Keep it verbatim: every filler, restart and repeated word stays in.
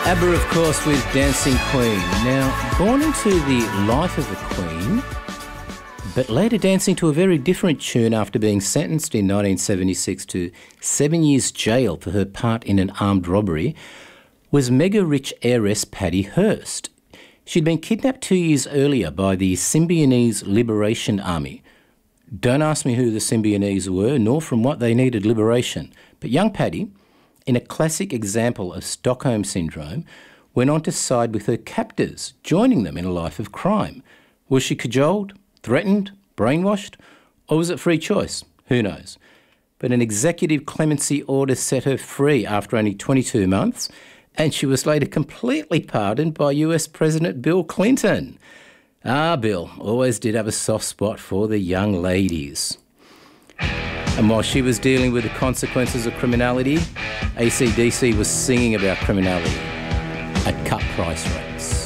ABBA, of course, with Dancing Queen. Now, born into the life of a queen, but later dancing to a very different tune after being sentenced in nineteen seventy-six to seven years jail for her part in an armed robbery, was mega-rich heiress Patty Hearst. She'd been kidnapped two years earlier by the Symbionese Liberation Army. Don't ask me who the Symbionese were, nor from what they needed liberation. But young Patty, in a classic example of Stockholm Syndrome, went on to side with her captors, joining them in a life of crime. Was she cajoled, threatened, brainwashed, or was it free choice? Who knows? But an executive clemency order set her free after only twenty-two months, and she was later completely pardoned by U S President Bill Clinton. Ah, Bill always did have a soft spot for the young ladies. And while she was dealing with the consequences of criminality, A C D C was singing about criminality at cut price rates.